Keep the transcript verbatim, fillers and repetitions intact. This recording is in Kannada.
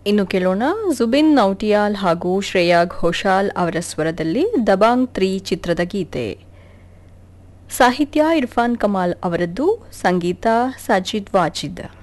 ಇನ್ನು ಕೇಳೋಣ ಜುಬಿನ್ ನೌಟಿಯಾಲ್ ಹಾಗೂ ಶ್ರೇಯಾ ಘೋಷಾಲ್ ಅವರ ಸ್ವರದಲ್ಲಿ ದಬಾಂಗ್ ತ್ರೀ ಚಿತ್ರದ ಗೀತೆ. ಸಾಹಿತ್ಯ ಇರ್ಫಾನ್ ಕಮಾಲ್ ಅವರದ್ದು, ಸಂಗೀತ ಸಾಜಿದ್ ವಾಜಿದ್.